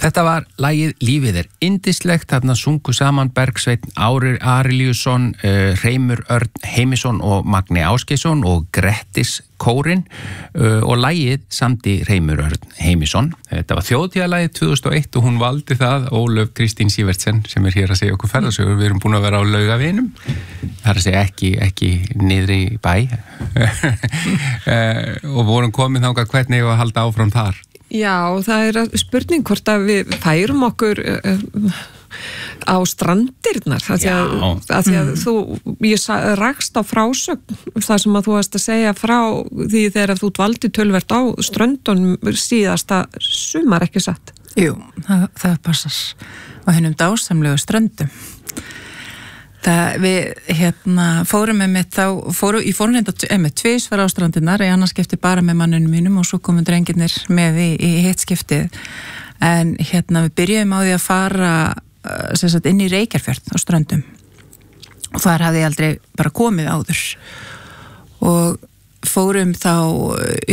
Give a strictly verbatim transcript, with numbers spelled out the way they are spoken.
Þetta var lagið Lífið er yndislegt, þarna sungu saman Bergsveinn Árir Arilíusson, uh, Hreimur Örn Heimisson og Magni Ásgeirsson og Grettis kórinn uh, og lagið samdi Hreimur Örn Heimisson. Þetta var þjóðtíðalagið tvö þúsund og eitt og hún valdi það, Ólöf Kristín Sivertsen, sem er hér að segja okkur ferðasögur. Við erum búin að vera á Laugaveginum, það er að segja ekki, ekki niðri í bæ uh, og vorum komin þangað hvernig og að halda áfram þar. Já, það er spurning hvort að við færum okkur uh, á strandirnar að því að, að, því að mm. þú, ég rakst á frásögn það sem að þú varst að segja frá því þegar þú dvaldi tölvert á ströndunum síðasta sumar, ekki satt? Jú, það, það passar á hennum dásamlegu ströndum. Það við hérna fórum með mitt þá, fóru, ég fórum hérna með tvisvar á strandinnar, ég annars skipti bara með mannunum mínum og svo komum drengirnir með í, í hitt skiptið. En hérna við byrjuðum á því að fara sem sagt inn í Reykjarfjörð á ströndum og þar hafði ég aldrei bara komið áður og fórum þá